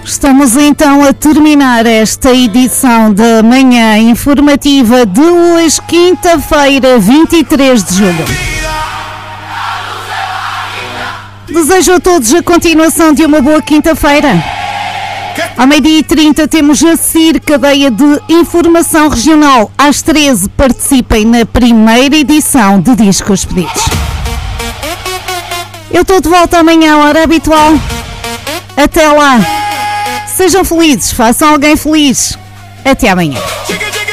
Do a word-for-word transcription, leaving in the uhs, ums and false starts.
Estamos então a terminar esta edição da manhã informativa de hoje, quinta-feira, vinte e três de julho. Desejo a todos a continuação de uma boa quinta-feira. Ao meio-dia e trinta temos a C I R, cadeia de informação regional. Às treze participem na primeira edição de Discos Pedidos. Eu estou de volta amanhã à hora habitual. Até lá. Sejam felizes, façam alguém feliz. Até amanhã.